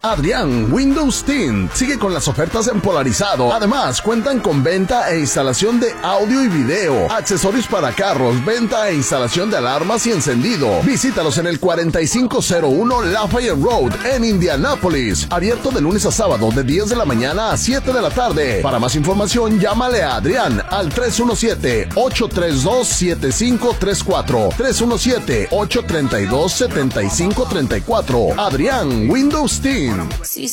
Adrián Windows Tint sigue con las ofertas en polarizado. Además, cuentan con venta e instalación de audio y video, accesorios para carros, venta e instalación de alarmas y encendido. Visítalos en el 4501 Lafayette Road en Indianápolis. Abierto de lunes a sábado de 10 de la mañana a 7 de la tarde. Para más información, llámale a Adrián al 317-832-7534. 317-832-7534. Adrián Windows Tint. Sí,